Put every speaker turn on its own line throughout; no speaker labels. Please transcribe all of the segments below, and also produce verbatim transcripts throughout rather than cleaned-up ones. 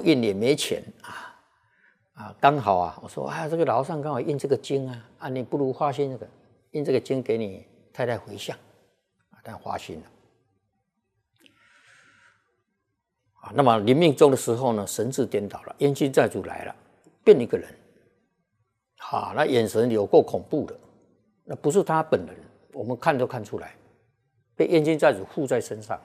头印也没钱啊啊，刚好啊，我说啊，这个老和尚刚好印这个经啊，啊，你不如发心这个印这个经给你太太回向啊，但发心了啊。那么临命终的时候呢，神志颠倒了，冤亲债主来了，变一个人，啊，那眼神有够恐怖的，那不是他本人，我们看都看出来，被冤亲债主附在身上。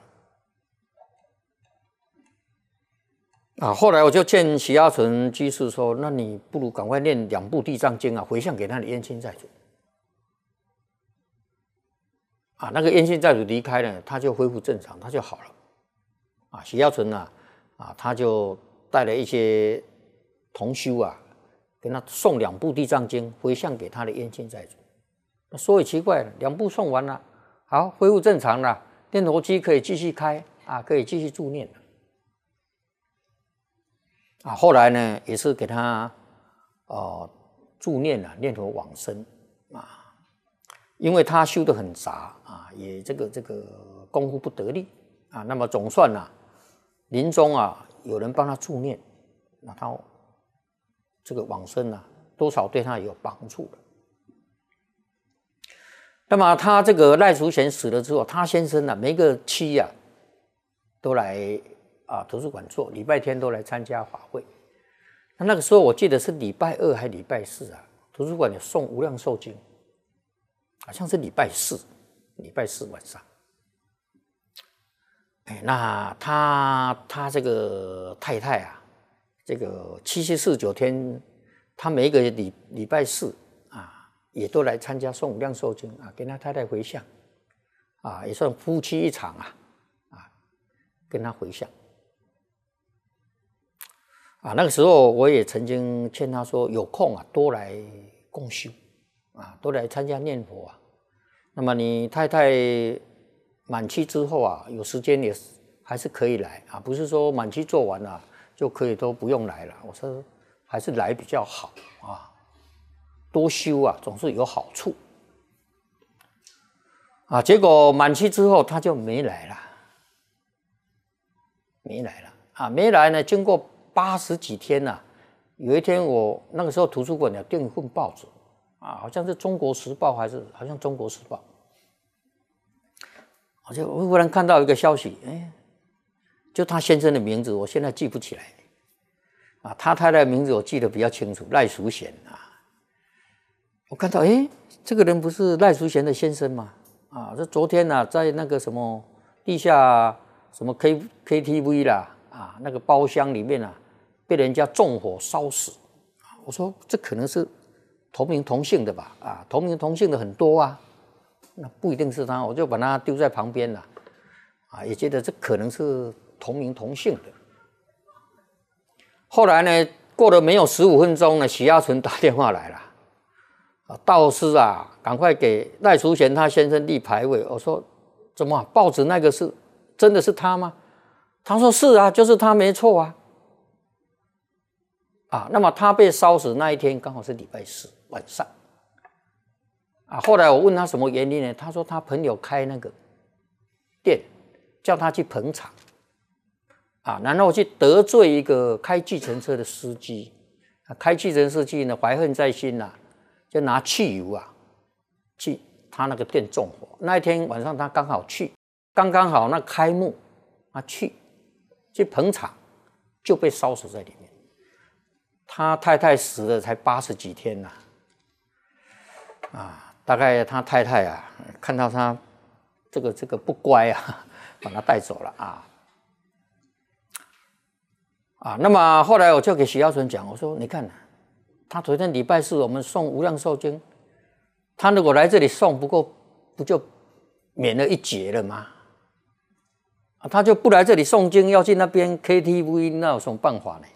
啊，后来我就劝许亚纯居士说：“那你不如赶快念两部地藏经啊，回向给他的冤亲债主。啊，那个冤亲债主离开了，他就恢复正常，他就好了。啊，许亚纯啊，啊，他就带了一些同修啊，给他送两部地藏经，回向给他的冤亲债主。那说也奇怪了，两部送完了，好，恢复正常了，念佛机可以继续开啊，可以继续助念了。”啊，后来呢，也是给他呃助念啊，念佛往生啊，因为他修得很杂啊，也这个这个功夫不得力啊，那么总算啊，临终啊，有人帮他助念，那他这个往生啊，多少对他也有帮助的。那么他这个赖淑贤死了之后，他先生啊，每个期啊，都来。啊，图书馆做礼拜天都来参加法会。那那个时候我记得是礼拜二还礼拜四啊，图书馆有送无量寿经，好像是礼拜四，礼拜四晚上。哎，那他他这个太太啊，这个七七四九天，他每一个礼礼拜四啊，也都来参加送无量寿经啊，跟他太太回向啊，也算夫妻一场啊啊，跟他回向。啊，那个时候我也曾经劝他说，有空啊多来共修，啊，多来参加念佛啊。那么你太太满期之后啊，有时间也还是可以来啊，不是说满期做完了就可以都不用来了。我说还是来比较好啊，多修啊总是有好处啊。结果满期之后他就没来了，没来了啊，没来呢，经过八十几天呐、啊，有一天我那个时候图书馆有订一份报纸啊，好像是《中国时报》还是好像《中国时报》，我就忽然看到一个消息，哎，就他先生的名字，我现在记不起来啊，他太太的名字我记得比较清楚，赖淑贤啊。我看到，哎，这个人不是赖淑贤的先生吗？啊，这昨天呢、啊，在那个什么地下什么 K K T V 啦，啊，那个包厢里面啊。被人家纵火烧死，我说这可能是同名同姓的吧？啊，同名同姓的很多啊，那不一定是他，我就把他丢在旁边了，啊，也觉得这可能是同名同姓的。后来呢，过了没有十五分钟呢，许亚纯打电话来了，啊，道师啊，赶快给赖淑贤他先生立牌位。我说怎么报纸那个是真的是他吗？他说是啊，就是他没错啊。啊，那么他被烧死那一天刚好是礼拜四晚上，啊，后来我问他什么原因呢？他说他朋友开那个店，叫他去捧场，啊，然后去得罪一个开计程车的司机，啊，开计程车司机呢怀恨在心呐、啊，就拿汽油啊去他那个店纵火。那一天晚上他刚好去，刚刚好那开幕，他去去捧场就被烧死在里面。他太太死了才八十几天呐、啊，啊，大概他太太啊，看到他这个这个不乖啊，把他带走了啊，啊，那么后来我就给许耀纯讲，我说你看、啊，他昨天礼拜四我们送无量寿经，他如果来这里送，不过不就免了一劫了吗？啊，他就不来这里诵经，要去那边 K T V， 那有什么办法呢？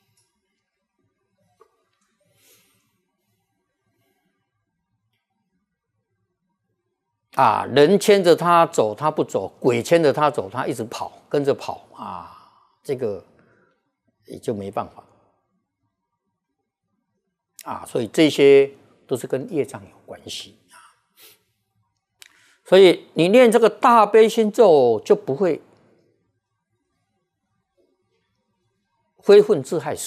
啊，人牵着他走，他不走；鬼牵着他走，他一直跑，跟着跑啊，这个也就没办法啊。所以这些都是跟业障有关系啊。所以你念这个大悲心咒就不会非愤自害死。